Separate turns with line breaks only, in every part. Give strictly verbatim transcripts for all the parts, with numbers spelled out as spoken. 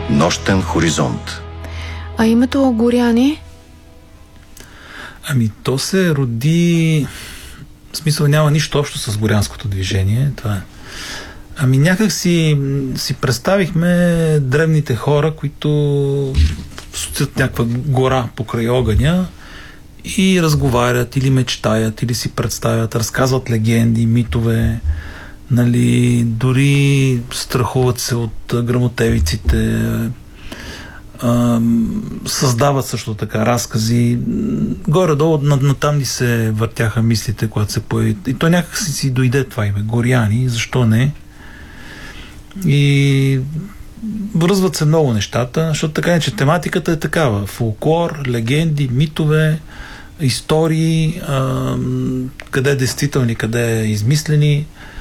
Нощен хоризонт.
А името Горяни?
Ами, то се роди... В смисъл, няма нищо общо с горянското движение. Това е. Ами, някак си, си представихме древните хора, които стоят някаква гора покрай огъня и разговарят, или мечтаят, или си представят, разказват легенди, митове, нали, дори страхуват се от гръмотевиците, а, създават също така разкази. Горе-долу на, на там ни се въртяха мислите, когато се появи. И то някак си, си дойде това име. Горяни, защо не? И връзват се много нещата, защото така е, че тематиката е такава. Фолклор, легенди, митове, истории, а, къде е действителни, къде е измислени.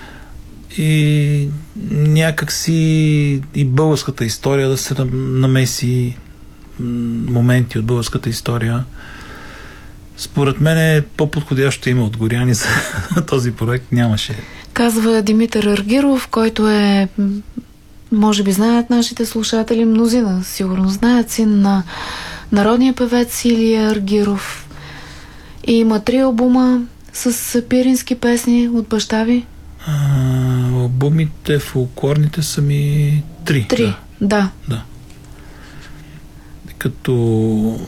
И някак си и българската история да се намеси, моменти от българската история. Според мен е по-подходящо име от Горяни за този проект нямаше.
Казва Димитър Аргиров, който е, може би знаят нашите слушатели, мнозина сигурно знаят, син на народния певец Илия Аргиров. И има три албума с пирински песни от баща ви.
А, албумите, фолклорните са ми три.
Три, да. да.
да. Като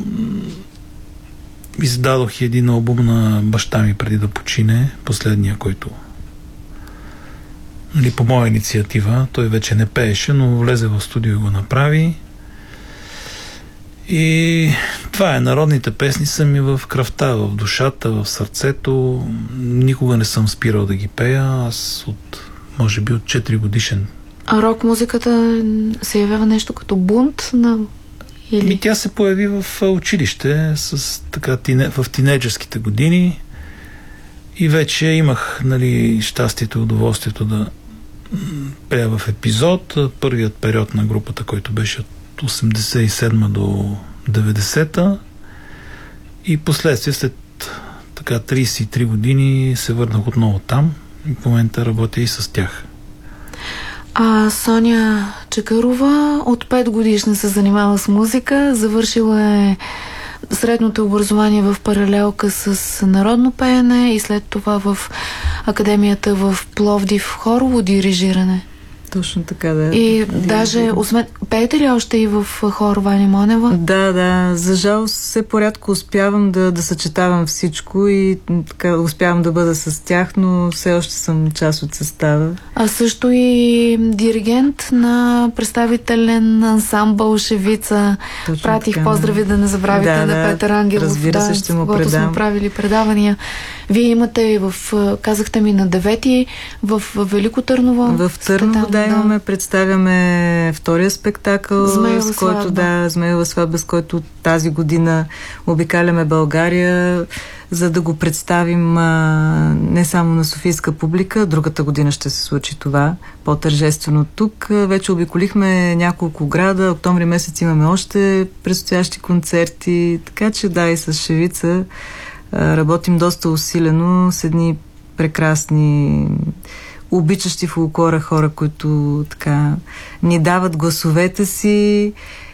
издадох един албум на баща ми преди да почине, последния, който, нали, по моя инициатива, той вече не пееше, но влезе в студио и го направи. И това е, народните песни са ми в кръвта, в душата, в сърцето. Никога не съм спирал да ги пея. Аз от, може би, от четири годишен.
А рок музиката се явява нещо като бунт на... Или...
Ми, тя се появи в училище с, така, тине, в тинейджърските години и вече имах, нали, щастието и удоволствието да пея в епизод. Първият период на групата, който беше от осемдесет и седма до деветдесета, и последствие след така трийсет и три години се върнах отново там и в момента работя и с тях.
А Соня Чакърова от пет годишна се занимава с музика, завършила е средното образование в паралелка с народно пеене и след това в академията в Пловдив хорово дирижиране.
Точно така, да.
И даже, освен... пеете ли още и в хор Ваня Монева?
Да, да. За жалост все порядко успявам да, да съчетавам всичко и така успявам да бъда с тях, но все още съм част от състава.
А също и диригент на представителен ансамбъл Шевица. Точно Пратих така, поздрави, да не забравите,
да,
на
да,
Петър Ангелов.
Разбира се,
да,
ще му
когато
предам.
сме правили предавания. Вие имате в, казахте ми, на девети в Велико Търново.
В Търново, да, имаме, да. Представяме втория спектакъл,
Змеева
с който,
сватба.
да, Змеева сватба, с който тази година обикаляме България, за да го представим а, не само на софийска публика. Другата година ще се случи това по-тържествено тук. Вече обиколихме няколко града. Октомври месец имаме още предстоящи концерти. Така че да, и с Шевица а, работим доста усилено с едни прекрасни обичащи фолклора хора, които така ни дават гласовете си